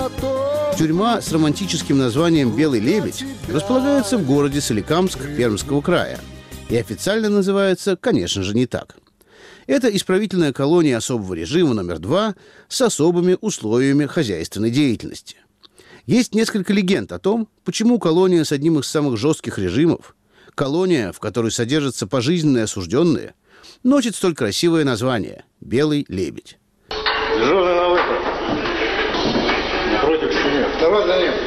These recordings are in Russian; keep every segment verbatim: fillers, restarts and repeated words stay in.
Тюрьма с романтическим названием «Белый лебедь» располагается в городе Соликамск Пермского края и официально называется, конечно же, не так. Это исправительная колония особого режима номер два с особыми условиями хозяйственной деятельности. Есть несколько легенд о том, почему колония с одним из самых жестких режимов, колония, в которой содержатся пожизненные осужденные, носит столь красивое название «Белый лебедь». Дежурный на выход. Напротив стены. Второй за ним.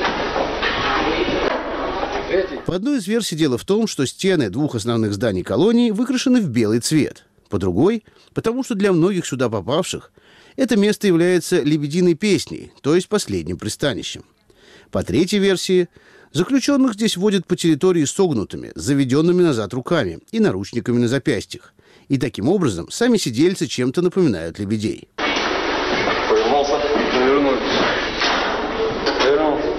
Третий. По одной из версий дело в том, что стены двух основных зданий колонии выкрашены в белый цвет. По другой, потому что для многих сюда попавших это место является лебединой песней, то есть последним пристанищем. По третьей версии, заключенных здесь водят по территории согнутыми, заведенными назад руками и наручниками на запястьях. И таким образом сами сидельцы чем-то напоминают лебедей. Повернулся, повернулся. Повернулся.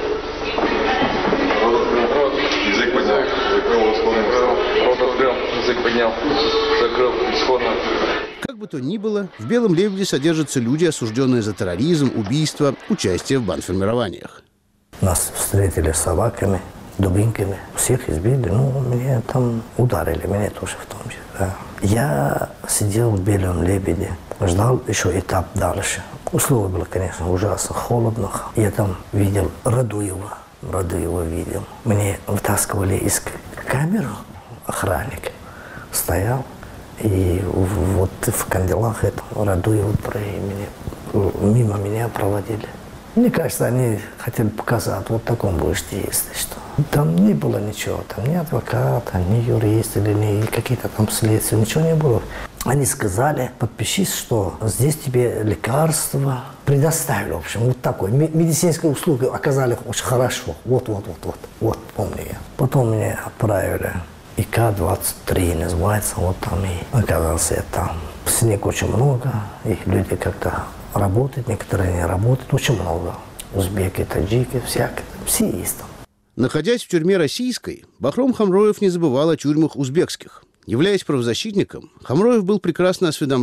Язык поднял. Закрыл, исходно. Рот открыл, язык поднял. Закрыл, исходно. Как бы то ни было, в «Белом лебеде» содержатся люди, осужденные за терроризм, убийство, участие в бандформированиях. Нас встретили с собаками, дубинками. Всех избили. Ну, меня там ударили, меня тоже в том числе. Да. Я сидел в «Белом лебеде», ждал еще этап дальше. Условия было, конечно, ужасно, холодно. Я там видел Радуева. Радуева видел. Мне вытаскивали из камеры охранник. Стоял. И вот в канделах это Радуева мимо меня проводили. Мне кажется, они хотели показать, вот таком будешь действовать, что там не было ничего, там ни адвоката, ни юриста, или ни какие-то там следствия, ничего не было. Они сказали, подпишись, что здесь тебе лекарства предоставили, в общем, вот такой. Медицинские услуги оказали очень хорошо, вот, вот, вот, вот, вот, помню я. Потом меня отправили, И К двадцать три называется, вот там и оказался я там. Снег очень много, и люди как-то работают, некоторые не работают, очень много. Узбеки, таджики, всякие, все есть там. Находясь в тюрьме российской, Бахром Хамроев не забывал о тюрьмах узбекских. Являясь правозащитником, Хамроев был прекрасно осведомлен